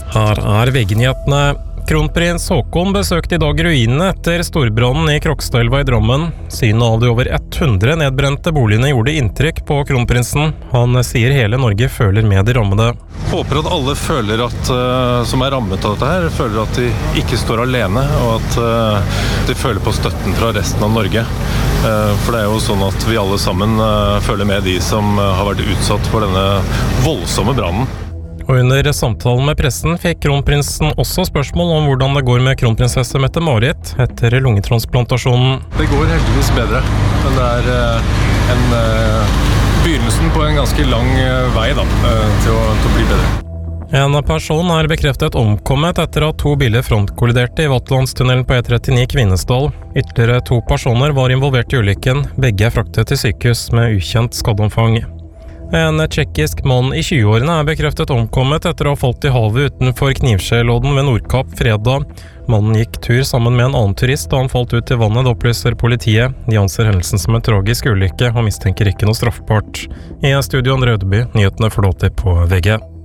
Her VG-nyhetene. Kronprins Håkon besøkte I dag ruinene etter storbrannen I Krokstadelva I Drammen. Synet av de over 100 nedbrente boligene gjorde inntrykk på kronprinsen. Han sier hele Norge føler med de rammede. Håper at alle føler at, som rammet av dette her, føler at de ikke står alene, og at de føler på støtten fra resten av Norge. For det jo sånn at vi alle sammen føler med de som har vært utsatt for denne voldsomme brannen. Og under samtalen med pressen fikk kronprinsen også spørsmål om hvordan det går med kronprinsesse Mette-Marit etter lungetransplantasjonen. Det går heldigvis bedre, men det en begynnelsen på en ganske lang vei til å bli bedre. En person bekreftet omkommet etter at 2 biler frontkolliderte I Vatlandstunnelen på E39 Kvinesdal. Ytterligere 2 personer var involvert I ulykken. Begge fraktet til sykehus med ukjent skadeomfang. En tjekkisk mann I 20-årene bekreftet omkommet etter å ha falt I havet utenfor Knivskjellodden ved Nordkapp fredag. Mannen gikk tur sammen med en annen turist da han falt ut I vannet, det opplyser politiet. De anser hendelsen som en tragisk ulykke og mistenker ikke noe straffbart. I studio Andre Ødeby, nyhetene får du alltid på VG.